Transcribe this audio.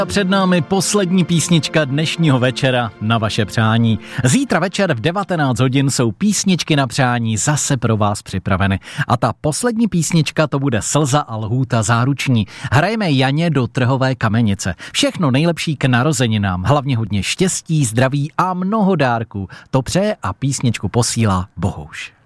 A před námi poslední písnička dnešního večera na vaše přání. Zítra večer v 19 hodin jsou písničky na přání zase pro vás připraveny. A ta poslední písnička to bude Slza a lhůta záruční. Hrajeme Janě do Trhové Kamenice. Všechno nejlepší k narozeninám, hlavně hodně štěstí, zdraví a mnoho dárků. To přeje a písničku posílá Bohuš.